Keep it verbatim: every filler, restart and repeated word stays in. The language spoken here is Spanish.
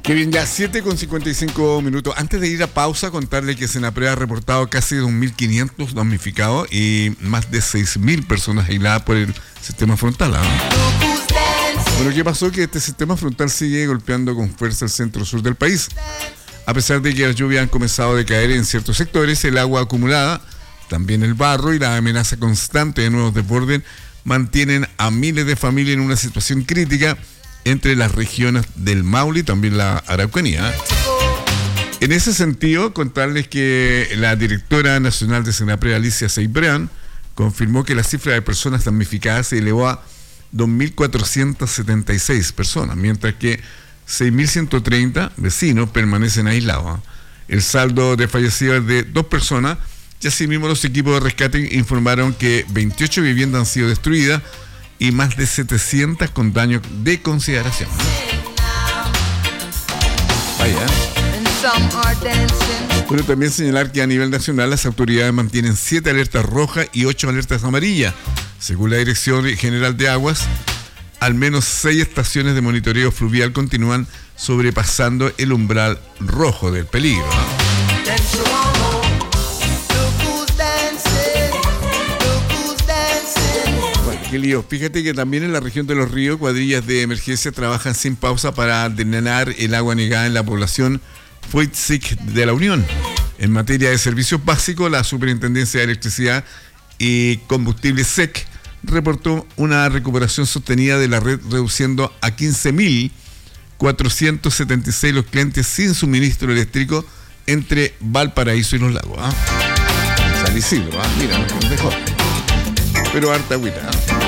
Qué bien, ya siete con cincuenta y cinco minutos. Antes de ir a pausa, contarle que Senapred ha reportado casi dos mil quinientos damnificados y más de seis mil personas aisladas por el sistema frontal. ¿eh? Bueno, ¿qué pasó? Que este sistema frontal sigue golpeando con fuerza el centro-sur del país. A pesar de que las lluvias han comenzado a decaer en ciertos sectores, el agua acumulada, también el barro y la amenaza constante de nuevos desbordes mantienen a miles de familias en una situación crítica entre las regiones del Maule y también la Araucanía. En ese sentido, contarles que la directora nacional de Senapred, Alicia Seibrán, confirmó que la cifra de personas damnificadas se elevó a dos mil cuatrocientas setenta y seis personas, mientras que seis mil ciento treinta vecinos permanecen aislados. El saldo de fallecidos es de dos personas y asimismo los equipos de rescate informaron que veintiocho viviendas han sido destruidas y más de setecientas con daños de consideración. Vaya. Bueno, también señalar que a nivel nacional las autoridades mantienen siete alertas rojas y ocho alertas amarillas. Según la Dirección General de Aguas, al menos seis estaciones de monitoreo fluvial continúan sobrepasando el umbral rojo del peligro, ¿no? Qué lío. Fíjate que también en la región de Los Ríos, cuadrillas de emergencia trabajan sin pausa para drenar el agua negada en la población Fuitzic de la Unión. En materia de servicios básicos, la Superintendencia de Electricidad y Combustible S E C reportó una recuperación sostenida de la red, reduciendo a quince mil cuatrocientos setenta y seis los clientes sin suministro eléctrico entre Valparaíso y Los Lagos. ¿eh? San Isidro, ¿eh? Mira, mejor. Pero harta agüita. ¿eh?